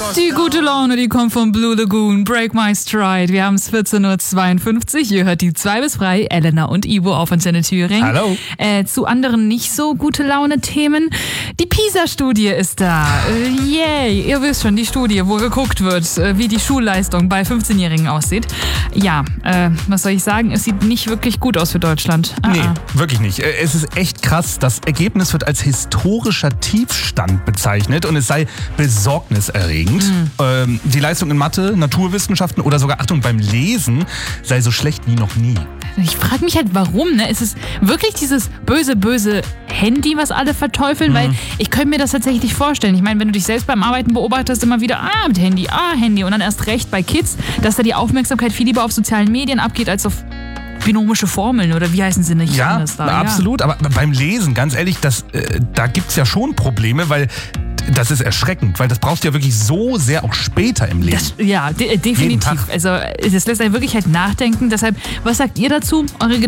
Die gute Laune, die kommt vom Blue Lagoon, Break My Stride. Wir haben es 14.52 Uhr. Ihr hört die 2 bis 3, Elena und Ivo auf Antenne Thüringen. Hallo. Zu anderen nicht so gute Laune-Themen. Die PISA-Studie ist da. Yay. Ihr wisst schon, die Studie, wo geguckt wird, wie die Schulleistung bei 15-Jährigen aussieht. Ja, was soll ich sagen? Es sieht nicht wirklich gut aus für Deutschland. Nee, wirklich nicht. Es ist echt krass. Das Ergebnis wird als historischer Tiefstand bezeichnet und es sei besorgniserregend. Die Leistung in Mathe, Naturwissenschaften oder sogar, Achtung, beim Lesen sei so schlecht wie noch nie. Ich frage mich halt, warum, ne? Ist es wirklich dieses böse Handy, was alle verteufeln? Weil ich könnte mir das tatsächlich vorstellen. Ich meine, wenn du dich selbst beim Arbeiten beobachtest, immer wieder, mit Handy, Handy. Und dann erst recht bei Kids, dass da die Aufmerksamkeit viel lieber auf sozialen Medien abgeht, als auf binomische Formeln oder wie heißen sie nicht? Ja, absolut. Aber beim Lesen, ganz ehrlich, da gibt's ja schon Probleme, weil das ist erschreckend, weil das brauchst du ja wirklich so sehr auch später im Leben. Definitiv. Also das lässt einen wirklich halt nachdenken. Deshalb, was sagt ihr dazu? Eure